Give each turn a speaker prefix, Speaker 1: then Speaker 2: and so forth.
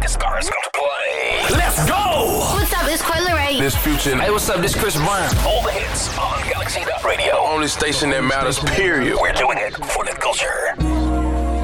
Speaker 1: biggest stars come to play.
Speaker 2: Let's go!
Speaker 3: What's up? It's Coi Leray.
Speaker 4: This Future.
Speaker 2: Hey, what's up? This Chris Brown.
Speaker 1: All the hits on Galaxy Radio.
Speaker 4: Only station that matters, period.
Speaker 1: We're doing it for the culture.